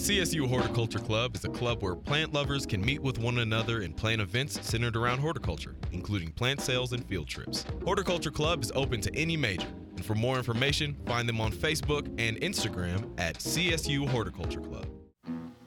CSU Horticulture Club is a club where plant lovers can meet with one another and plan events centered around horticulture, including plant sales and field trips. Horticulture Club is open to any major, and for more information, find them on Facebook and Instagram at CSU Horticulture Club.